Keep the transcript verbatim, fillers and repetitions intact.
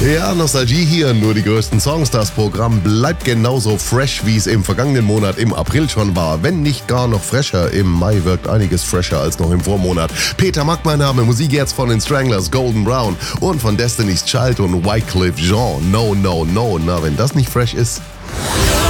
Ja, Nostalgie hier, nur die größten Songs. Das Programm bleibt genauso fresh, wie es im vergangenen Monat im April schon war. Wenn nicht gar noch fresher. Im Mai wirkt einiges fresher als noch im Vormonat. Peter Mack, mein Name. Musik jetzt von den Stranglers, Golden Brown und von Destiny's Child und Wyclef Jean. No, no, no. Na, wenn das nicht fresh ist.